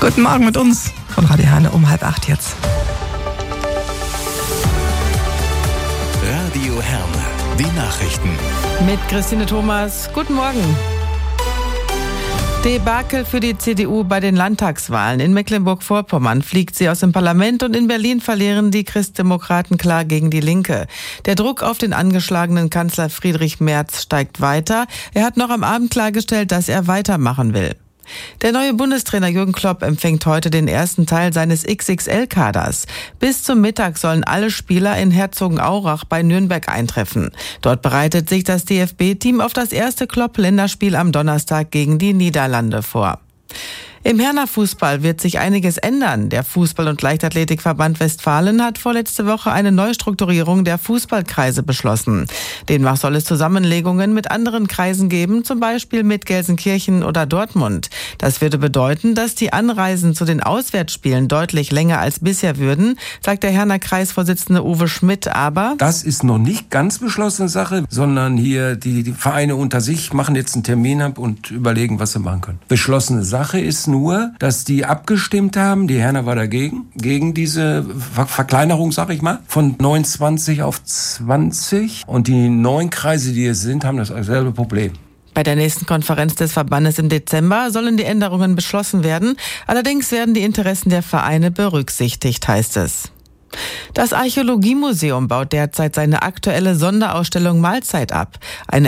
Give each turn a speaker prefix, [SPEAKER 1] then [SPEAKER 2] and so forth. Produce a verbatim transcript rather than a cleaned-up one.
[SPEAKER 1] Guten Morgen mit uns von Radio Herne um halb acht jetzt.
[SPEAKER 2] Radio Herne, die Nachrichten.
[SPEAKER 3] Mit Christine Thomas. Guten Morgen. Debakel für die C D U bei den Landtagswahlen. In Mecklenburg-Vorpommern fliegt sie aus dem Parlament und in Berlin verlieren die Christdemokraten klar gegen die Linke. Der Druck auf den angeschlagenen Kanzler Friedrich Merz steigt weiter. Er hat noch am Abend klargestellt, dass er weitermachen will. Der neue Bundestrainer Jürgen Klopp empfängt heute den ersten Teil seines X X L-Kaders. Bis zum Mittag sollen alle Spieler in Herzogenaurach bei Nürnberg eintreffen. Dort bereitet sich das D F B-Team auf das erste Klopp-Länderspiel am Donnerstag gegen die Niederlande vor. Im Herner Fußball wird sich einiges ändern. Der Fußball- und Leichtathletikverband Westfalen hat vorletzte Woche eine Neustrukturierung der Fußballkreise beschlossen. Demnach soll es Zusammenlegungen mit anderen Kreisen geben, zum Beispiel mit Gelsenkirchen oder Dortmund. Das würde bedeuten, dass die Anreisen zu den Auswärtsspielen deutlich länger als bisher würden, sagt der Herner Kreisvorsitzende Uwe Schmidt. Aber
[SPEAKER 4] das ist noch nicht ganz beschlossene Sache, sondern hier die, die Vereine unter sich machen jetzt einen Termin ab und überlegen, was sie machen können. Beschlossene Sache ist nur, dass die abgestimmt haben, die Herner war dagegen, gegen diese Ver- Verkleinerung, sag ich mal, von neunundzwanzig auf zwanzig. Und die neun Kreise, die es sind, haben das selbe Problem.
[SPEAKER 3] Bei der nächsten Konferenz des Verbandes im Dezember sollen die Änderungen beschlossen werden. Allerdings werden die Interessen der Vereine berücksichtigt, heißt es. Das Archäologiemuseum baut derzeit seine aktuelle Sonderausstellung Mahlzeit ab. Eine